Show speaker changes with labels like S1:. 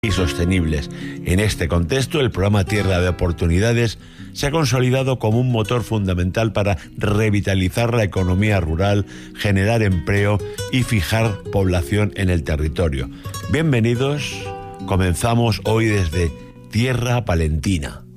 S1: y sostenibles. En este contexto, el programa Tierra de Oportunidades se ha consolidado como un motor fundamental para revitalizar la economía rural, generar empleo y fijar población en el territorio. Bienvenidos, comenzamos hoy desde Tierra Palentina.